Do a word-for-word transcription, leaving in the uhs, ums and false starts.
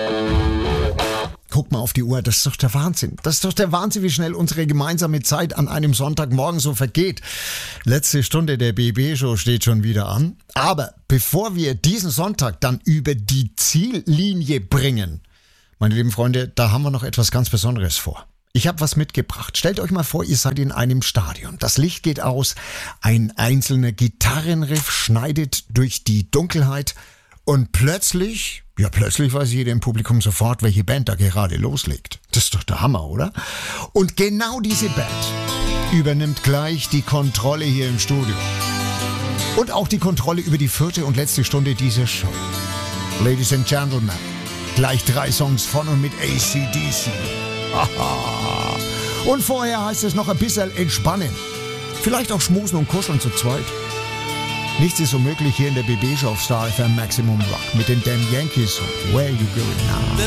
Guck mal auf die Uhr, das ist doch der Wahnsinn. Das ist doch der Wahnsinn, wie schnell unsere gemeinsame Zeit an einem Sonntagmorgen so vergeht. Letzte Stunde der B B-Show steht schon wieder an. Aber bevor wir diesen Sonntag dann über die Ziellinie bringen, meine lieben Freunde, da haben wir noch etwas ganz Besonderes vor. Ich habe was mitgebracht. Stellt euch mal vor, ihr seid in einem Stadion. Das Licht geht aus, ein einzelner Gitarrenriff schneidet durch die Dunkelheit und plötzlich, ja plötzlich weiß jeder im Publikum sofort, welche Band da gerade loslegt. Das ist doch der Hammer, oder? Und genau diese Band übernimmt gleich die Kontrolle hier im Studio. Und auch die Kontrolle über die vierte und letzte Stunde dieser Show. Ladies and Gentlemen, gleich drei Songs von und mit A C D C. Und vorher heißt es noch ein bisschen entspannen. Vielleicht auch schmusen und kuscheln zu zweit. Nichts ist so möglich hier in der B B-Show auf Star F M Maximum Rock mit den Damn Yankees und Where You Going Now.